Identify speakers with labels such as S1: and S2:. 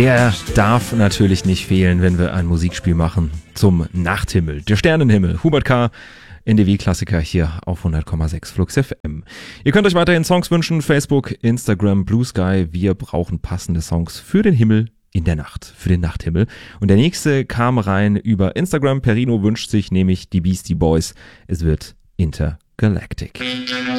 S1: Der darf natürlich nicht fehlen, wenn wir ein Musikspiel machen zum Nachthimmel. Der Sternenhimmel. Hubert K. NDW-Klassiker hier auf 100,6 Flux FM. Ihr könnt euch weiterhin Songs wünschen. Facebook, Instagram, Blue Sky. Wir brauchen passende Songs für den Himmel in der Nacht, für den Nachthimmel. Und der nächste kam rein über Instagram. Perino wünscht sich nämlich die Beastie Boys. Es wird Intergalactic.